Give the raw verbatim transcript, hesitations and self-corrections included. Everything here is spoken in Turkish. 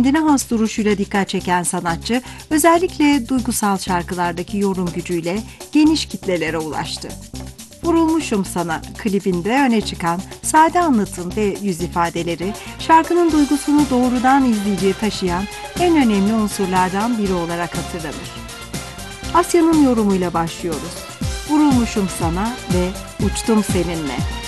kendine has duruşuyla dikkat çeken sanatçı, özellikle duygusal şarkılardaki yorum gücüyle geniş kitlelere ulaştı. Vurulmuşum Sana klibinde öne çıkan sade anlatım ve yüz ifadeleri, şarkının duygusunu doğrudan izleyiciye taşıyan en önemli unsurlardan biri olarak hatırlanır. Asya'nın yorumuyla başlıyoruz. Vurulmuşum sana ve uçtum seninle.